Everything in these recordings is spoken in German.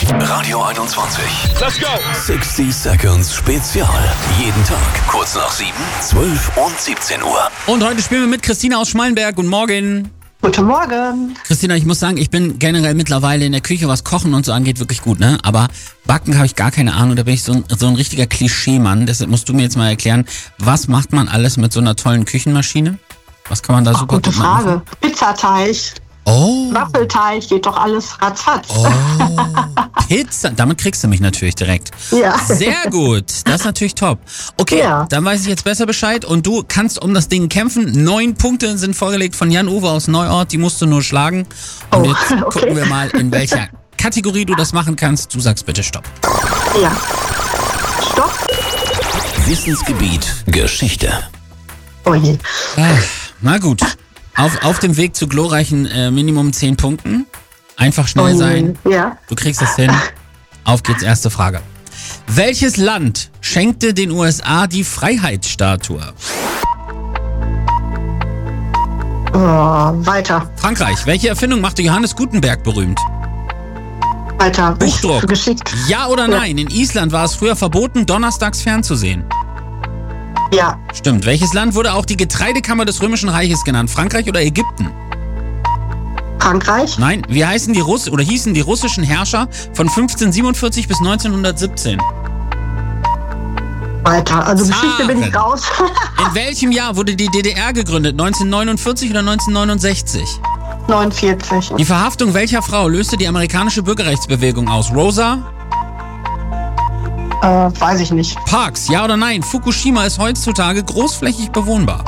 Radio 21. Let's go. 60 Seconds Spezial. Jeden Tag kurz nach 7, 12 und 17 Uhr. Und heute spielen wir mit Christina aus Schmallenberg. Guten Morgen. Guten Morgen. Christina, ich muss sagen, ich bin generell mittlerweile in der Küche, was Kochen und so angeht, wirklich gut, ne? Aber Backen habe ich gar keine Ahnung, da bin ich so ein richtiger Klischee-Mann. Deshalb musst du mir jetzt mal erklären, was macht man alles mit so einer tollen Küchenmaschine? Was kann man da super Gute gut machen? Frage. Pizzateig, Oh, Waffelteig, geht doch alles ratzfatz. oh, Pizza, damit kriegst du mich natürlich direkt. Ja. Sehr gut, das ist natürlich top. Okay, Ja. dann weiß ich jetzt besser Bescheid und du kannst um das Ding kämpfen. 9 Punkte sind vorgelegt von Jan-Uwe aus Neuort, die musst du nur schlagen. Und Oh, jetzt okay. gucken wir mal, in welcher Kategorie du das machen kannst. Du sagst bitte Stopp. Ja. Stopp. Wissensgebiet Geschichte. Oh je. Na gut, auf dem Weg zu glorreichen Minimum 10 Punkten. Einfach schnell sein. Ja. Du kriegst das hin. Auf geht's, erste Frage. Welches Land schenkte den USA die Freiheitsstatue? Oh, weiter. Frankreich. Welche Erfindung machte Johannes Gutenberg berühmt? Weiter. Buchdruck. Geschickt. Ja oder nein? In Island war es früher verboten, donnerstags fernzusehen. Ja. Stimmt. Welches Land wurde auch die Getreidekammer des Römischen Reiches genannt? Frankreich oder Ägypten? Frankreich. Nein. Wie hießen die russischen Herrscher von 1547 bis 1917? Weiter. Also Geschichte bin ich Zaren. raus. In welchem Jahr wurde die DDR gegründet? 1949 oder 1969? 49. Die Verhaftung welcher Frau löste die amerikanische Bürgerrechtsbewegung aus? Rosa Weiß ich nicht. Parks, ja oder nein? Fukushima ist heutzutage großflächig bewohnbar.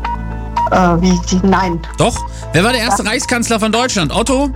Nein. Doch? Wer war der erste Reichskanzler von Deutschland? Otto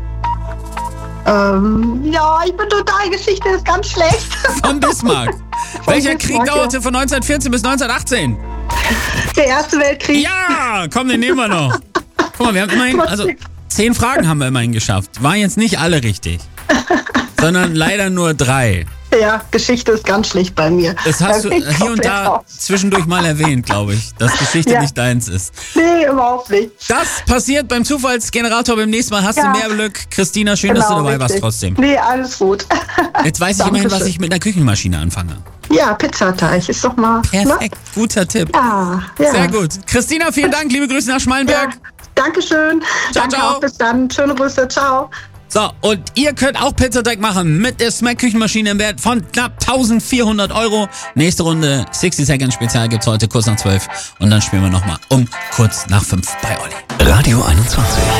Ja, ich bin total, Geschichte ist ganz schlecht. von Bismarck. Welcher Krieg Bismarck, ja. dauerte von 1914 bis 1918? Der Erste Weltkrieg. Ja, komm, den nehmen wir noch. Guck mal, wir haben immerhin, also 10 Fragen haben wir immerhin geschafft. Waren jetzt nicht alle richtig, sondern leider nur 3. Ja, Geschichte ist ganz schlecht bei mir. Das hast du bin ich hier und komplett da raus. zwischendurch mal erwähnt, glaube ich, dass Geschichte Ja. nicht deins ist. Nee, überhaupt nicht. Das passiert beim Zufallsgenerator. Beim nächsten Mal hast du Ja. mehr Glück. Christina, schön, dass du dabei warst richtig. trotzdem. Nee, alles gut. Jetzt weiß ich immerhin, was Dankeschön. ich mit einer Küchenmaschine anfange. Ja, Pizzateig ist doch mal. Perfekt, guter Tipp. Ne? Ja. Sehr gut. Christina, vielen Dank. Liebe Grüße nach Schmallenberg. Ja, Dankeschön. Ciao, Danke ciao. auch. Bis dann. Schöne Grüße. Ciao. So, und ihr könnt auch Pizzateig machen mit der Smack-Küchenmaschine im Wert von knapp 1400 €. Nächste Runde 60 Seconds Spezial gibt's heute kurz nach 12. Und dann spielen wir nochmal um kurz nach 5 bei Olli. Radio 21.